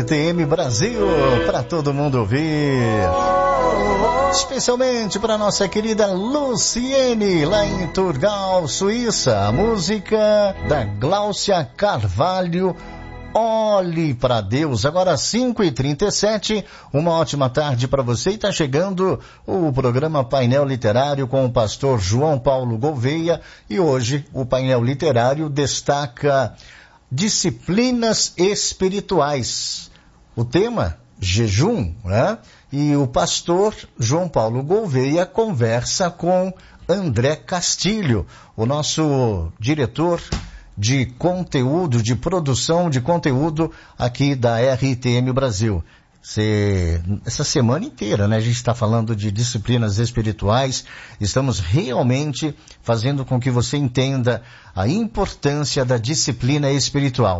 RTM Brasil, para todo mundo ouvir. Especialmente para nossa querida Luciene, lá em Turgal, Suíça. A música da Gláucia Carvalho, Olhe para Deus. Agora 5h37, uma ótima tarde para você. E está chegando o programa Painel Literário com o pastor João Paulo Gouveia. E hoje o painel literário destaca disciplinas espirituais. O tema, jejum, né? E o pastor João Paulo Gouveia conversa com André Castilho, o nosso diretor de conteúdo, de produção de conteúdo aqui da RTM Brasil. Essa semana inteira, né, a gente está falando de disciplinas espirituais, estamos realmente fazendo com que você entenda a importância da disciplina espiritual.